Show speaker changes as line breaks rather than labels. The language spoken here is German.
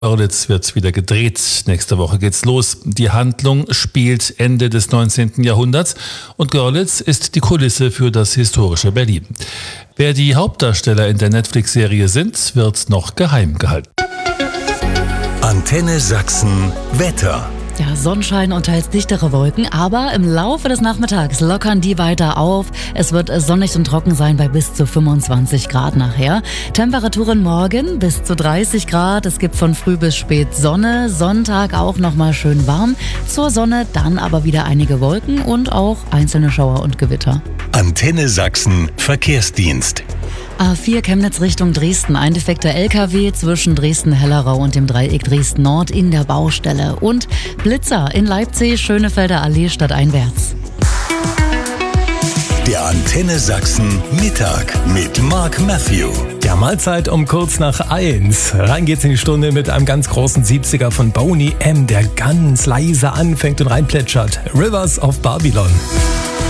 Görlitz wird wieder gedreht. Nächste Woche geht's los. Die Handlung spielt Ende des 19. Jahrhunderts und Görlitz ist die Kulisse für das historische Berlin. Wer die Hauptdarsteller in der Netflix-Serie sind, wird noch geheim gehalten.
Antenne Sachsen Wetter.
Ja, Sonnenschein und teils dichtere Wolken, aber im Laufe des Nachmittags lockern die weiter auf. Es wird sonnig und trocken sein bei bis zu 25 Grad nachher. Temperaturen morgen bis zu 30 Grad. Es gibt von früh bis spät Sonne. Sonntag auch nochmal schön warm. Zur Sonne dann aber wieder einige Wolken und auch einzelne Schauer und Gewitter.
Antenne Sachsen Verkehrsdienst.
A4 Chemnitz Richtung Dresden. Ein defekter LKW zwischen Dresden-Hellerau und dem Dreieck Dresden-Nord in der Baustelle. Und Blitzer in Leipzig, Schönefelder Allee stadteinwärts.
Der Antenne Sachsen Mittag mit Mark Matthew.
Ja, Mahlzeit um kurz nach 1. Rein geht's in die Stunde mit einem ganz großen 70er von Boney M., der ganz leise anfängt und reinplätschert. Rivers of Babylon.